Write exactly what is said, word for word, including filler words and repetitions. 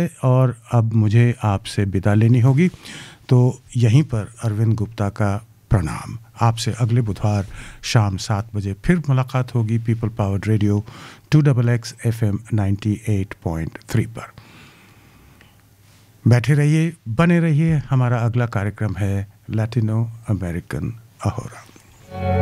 और अब मुझे आपसे विदा लेनी होगी, तो यहीं पर अरविंद गुप्ता का प्रणाम। आपसे अगले बुधवार शाम सात बजे फिर मुलाकात होगी people powered radio to double x F M ninety eight point three पर। बैठे रहिए, बने रहिए। हमारा अगला कार्यक्रम है लैटिनो अमेरिकन अहोरा।